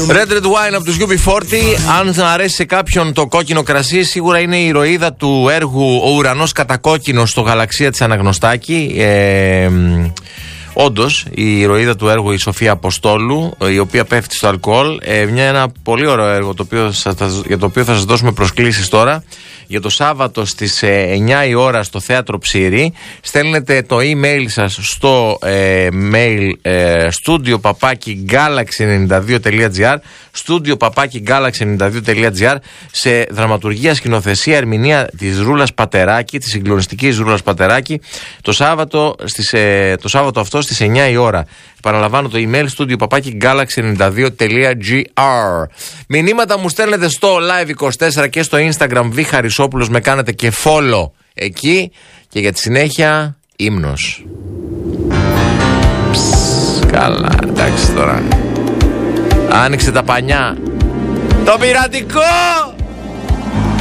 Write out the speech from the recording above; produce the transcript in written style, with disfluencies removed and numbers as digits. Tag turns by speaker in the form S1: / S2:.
S1: Red Red Wine από τους UB40. Αν αρέσει σε κάποιον το κόκκινο κρασί, σίγουρα είναι η ηρωίδα του έργου Ο Ουρανός Κατακόκκινος στο Γαλαξία της Αναγνωστάκη. Όντως, η ηρωίδα του έργου η Σοφία Αποστόλου, η οποία πέφτει στο αλκοόλ. Ένα πολύ ωραίο έργο για το οποίο θα σας δώσουμε προσκλήσεις τώρα. Για το Σάββατο στις 9 η ώρα στο Θέατρο Ψήρη. Στέλνετε το email σας στο mail studio@galaxy92.gr studio@galaxy92.gr σε δραματουργία, σκηνοθεσία, ερμηνεία της Ρούλας Πατεράκη, της συγκλονιστικής Ρούλας Πατεράκη, το Σάββατο αυτό στις 9 η ώρα. Παραλαμβάνω το email studio@galaxy92.gr. Μηνύματα μου στέλνετε στο Live24 και στο Instagram Β Χαρισόπουλος, με κάνετε και follow εκεί, και για τη συνέχεια ύμνος. Καλά, εντάξει τώρα. Άνοιξε τα πανιά. Το πειρατικό!